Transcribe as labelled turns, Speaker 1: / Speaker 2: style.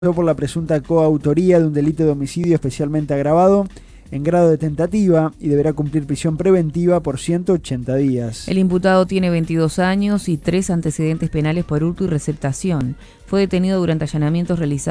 Speaker 1: por la presunta coautoría de un delito de homicidio especialmente agravado en grado de tentativa y deberá cumplir prisión preventiva por 180 días.
Speaker 2: El imputado tiene 22 años y 3 antecedentes penales por hurto y receptación. Fue detenido durante allanamientos realizados